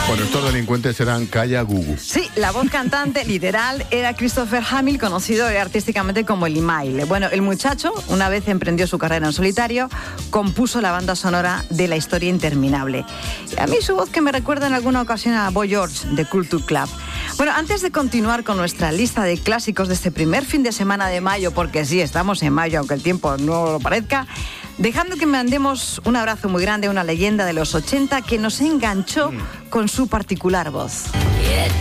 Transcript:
Bueno, estos delincuentes eran Kaya Gugu. Sí, la voz cantante literal era Christopher Hamill, conocido artísticamente como el Imaile. Bueno, el muchacho, una vez emprendió su carrera en solitario, compuso la banda sonora de La historia interminable. Y a mí su voz que me recuerda en alguna ocasión a Boy George de Culture Club. Bueno, antes de continuar con nuestra lista de clásicos de este primer fin de semana de mayo, porque sí, estamos en mayo, aunque el tiempo no lo parezca, dejando que mandemos un abrazo muy grande a una leyenda de los 80 que nos enganchó con su particular voz.